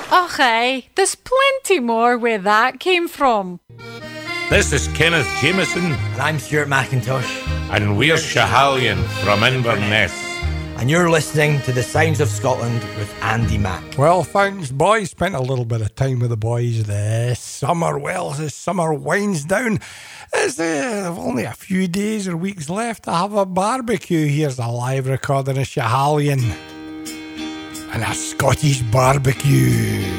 Och, aye, there's plenty more where that came from. This is Kenneth Jameson. And I'm Stuart McIntosh. And we're Schiehallion from Inverness. And you're listening to The Sounds of Scotland with Andy Mack. Well, thanks, boys. Spent a little bit of time with the boys this summer. Well, as the summer winds down, there's only a few days or weeks left to have a barbecue. Here's a live recording of Schiehallion and a Scottish barbecue.